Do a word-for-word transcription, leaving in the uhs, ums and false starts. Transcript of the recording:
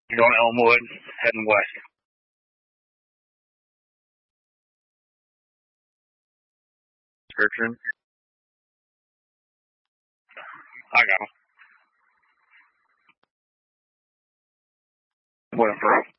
Going Elmwood, heading west. Description. I got him. Whatever.